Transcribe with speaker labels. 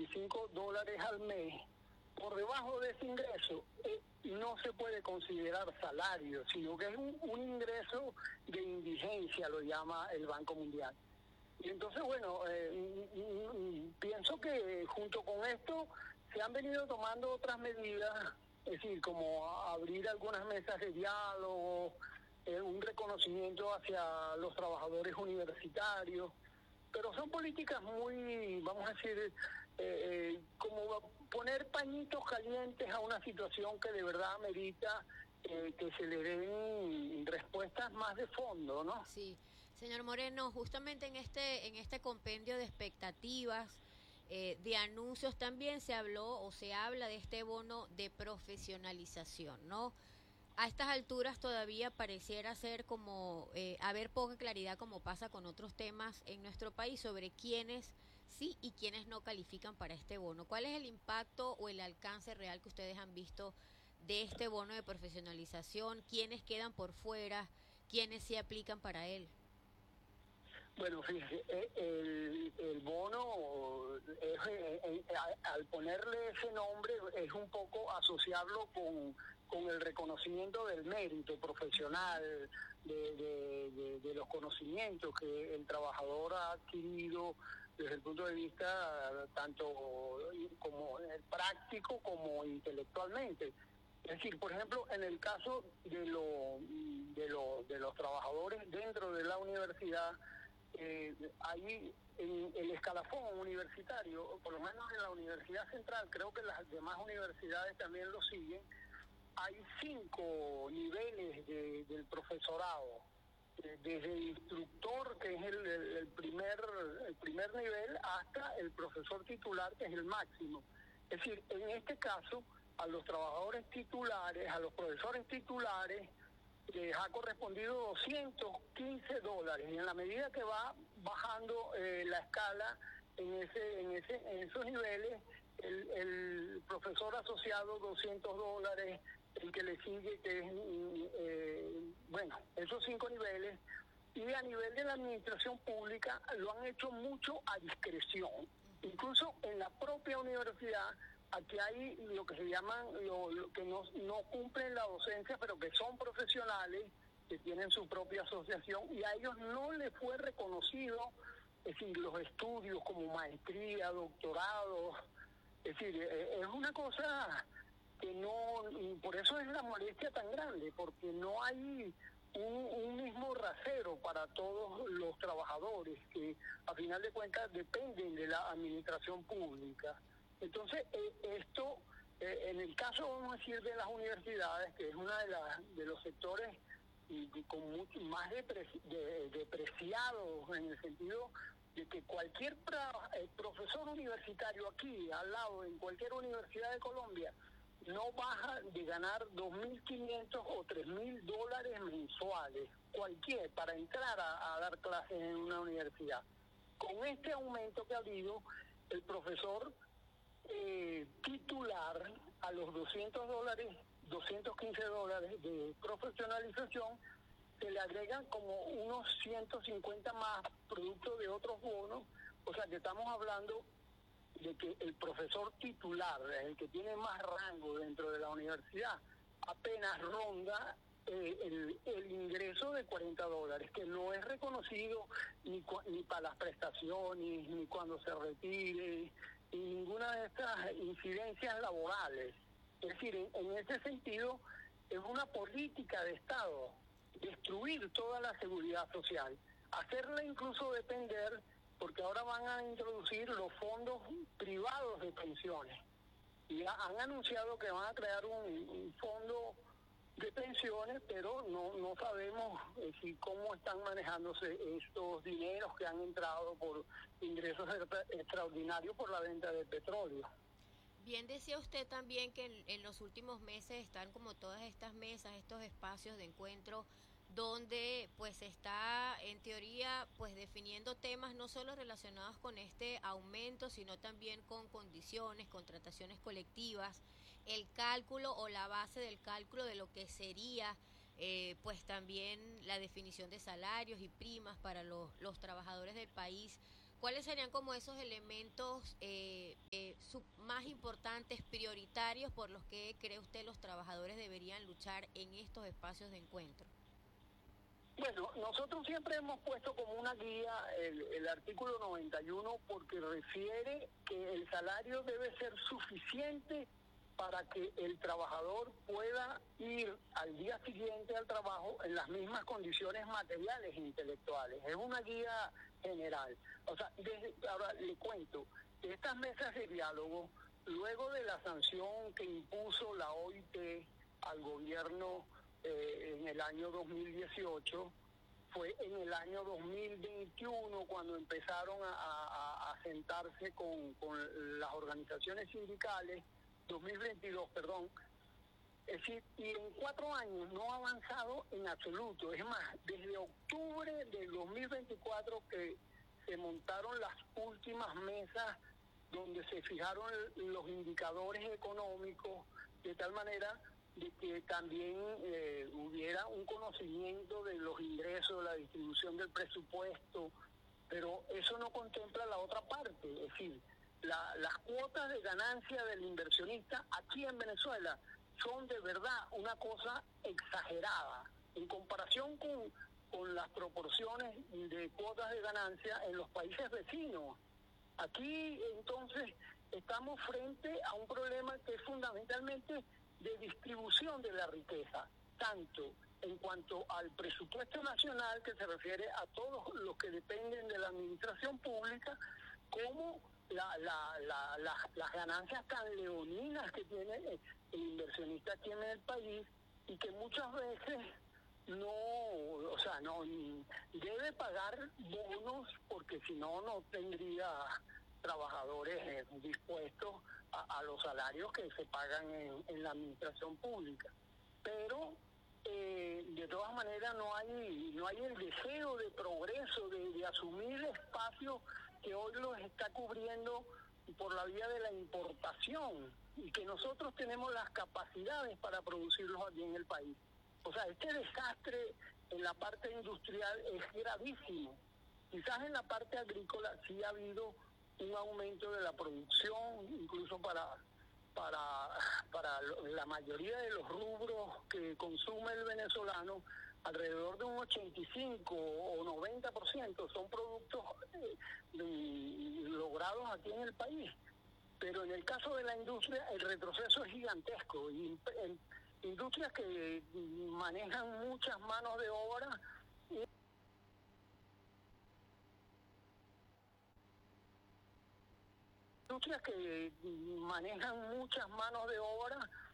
Speaker 1: $25 al mes, por debajo de ese ingreso no se puede considerar salario, sino que es un ingreso de indigencia, lo llama el Banco Mundial. Y entonces, bueno, pienso que junto con esto se han venido tomando otras medidas, es decir, como abrir algunas mesas de diálogo, un reconocimiento hacia los trabajadores universitarios, pero son políticas muy, vamos a decir, como poner pañitos calientes a una situación que de verdad amerita que se le den respuestas más de fondo, ¿no?
Speaker 2: Sí, señor Moreno, justamente en este compendio de expectativas, de anuncios también se habló o se habla de este bono de profesionalización, ¿no? A estas alturas todavía pareciera ser como haber poca claridad, como pasa con otros temas en nuestro país, sobre quiénes sí y quiénes no califican para este bono. ¿Cuál es el impacto o el alcance real que ustedes han visto de este bono de profesionalización? ¿Quiénes quedan por fuera? ¿Quiénes sí aplican para él?
Speaker 1: Bueno, fíjese, el bono, al ponerle ese nombre, es un poco asociarlo con el reconocimiento del mérito profesional, de los conocimientos que el trabajador ha adquirido desde el punto de vista tanto como práctico como intelectualmente. Es decir, por ejemplo, en el caso de los trabajadores dentro de la universidad, ahí en el escalafón universitario, por lo menos en la Universidad Central, creo que las demás universidades también lo siguen, hay 5 niveles del profesorado, desde el instructor, que es el primer nivel, hasta el profesor titular, que es el máximo. Es decir, en este caso, a los trabajadores titulares, a los profesores titulares, les ha correspondido $215, y en la medida que va bajando la escala en esos niveles, el profesor asociado $200, el que le sigue, que es, bueno, esos 5 niveles. Y a nivel de la administración pública lo han hecho mucho a discreción. Incluso en la propia universidad, aquí hay lo que se llaman, lo que no cumplen la docencia, pero que son profesionales, que tienen su propia asociación, y a ellos no les fue reconocido, es decir, los estudios como maestría, doctorado. Es decir, es una cosa que no, por eso es la molestia tan grande, porque no hay un mismo rasero para todos los trabajadores que a final de cuentas dependen de la administración pública. Entonces, esto, en el caso, vamos a decir, de las universidades, que es una de los sectores con mucho más depreciados, en el sentido de que cualquier profesor universitario aquí, al lado, en cualquier universidad de Colombia, no baja de ganar $2.500 o $3.000 mensuales, cualquier, para entrar a dar clases en una universidad. Con este aumento que ha habido, el profesor titular, a los $215 de profesionalización, se le agregan como unos 150 más producto de otros bonos. O sea que estamos hablando de que el profesor titular, el que tiene más rango dentro de la universidad, apenas ronda el ingreso de $40, que no es reconocido ni para las prestaciones, ni cuando se retire, y ninguna de estas incidencias laborales. Es decir, en ese sentido, es una política de Estado destruir toda la seguridad social, hacerla incluso depender, porque ahora van a introducir los fondos privados de pensiones, y han anunciado que van a crear un fondo de pensiones, pero no sabemos si cómo están manejándose estos dineros que han entrado por ingresos extraordinarios por la venta de petróleo.
Speaker 2: Bien decía usted también que en los últimos meses están como todas estas mesas, estos espacios de encuentro donde pues se está en teoría pues definiendo temas no solo relacionados con este aumento, sino también con condiciones, contrataciones colectivas, el cálculo o la base del cálculo de lo que sería pues también la definición de salarios y primas para los trabajadores del país. ¿Cuáles serían como esos elementos más importantes, prioritarios, por los que cree usted los trabajadores deberían luchar en estos espacios de encuentro?
Speaker 1: Bueno, nosotros siempre hemos puesto como una guía el artículo 91 porque refiere que el salario debe ser suficiente para que el trabajador pueda ir al día siguiente al trabajo en las mismas condiciones materiales e intelectuales. Es una guía general. O sea, ahora le cuento, estas mesas de diálogo, luego de la sanción que impuso la OIT al gobierno en el año 2018, fue en el año 2021 cuando empezaron a sentarse con las organizaciones sindicales, 2022, perdón. Es decir, y en 4 años no ha avanzado en absoluto. Es más, desde octubre del 2024 que se montaron las últimas mesas donde se fijaron los indicadores económicos de tal manera de que también hubiera un conocimiento de los ingresos, la distribución del presupuesto, pero eso no contempla la otra parte, es decir, las cuotas de ganancia del inversionista aquí en Venezuela son de verdad una cosa exagerada en comparación con las proporciones de cuotas de ganancia en los países vecinos. Aquí entonces estamos frente a un problema que es fundamentalmente de distribución de la riqueza, tanto en cuanto al presupuesto nacional, que se refiere a todos los que dependen de la administración pública, como las ganancias tan leoninas que tiene el inversionista aquí en el país y que muchas veces no, o sea, no debe pagar bonos porque si no, no tendría trabajadores dispuestos a los salarios que se pagan en la administración pública. Pero de todas maneras no hay el deseo de progreso, de asumir espacios que hoy los está cubriendo por la vía de la importación y que nosotros tenemos las capacidades para producirlos aquí en el país. O sea, este desastre en la parte industrial es gravísimo. Quizás en la parte agrícola sí ha habido un aumento de la producción, incluso para la mayoría de los rubros que consume el venezolano, alrededor de un 85 o 90% son productos logrados aquí en el país. Pero en el caso de la industria, el retroceso es gigantesco. Y industrias que manejan muchas manos de obra, industrias que manejan muchas manos de obra